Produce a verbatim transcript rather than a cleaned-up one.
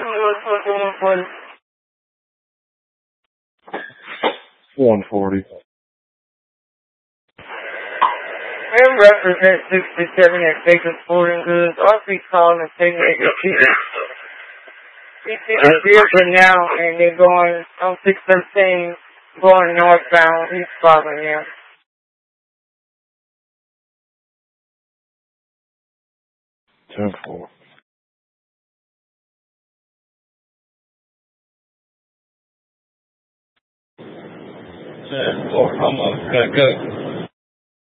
one forty. And represent sixty-seven at Baker Sporting Goods. R P calling and saying that he's in the vehicle now, and they're going on six thirteen, going northbound. He's following them. ten four. ten four, I'm up. Gotta go.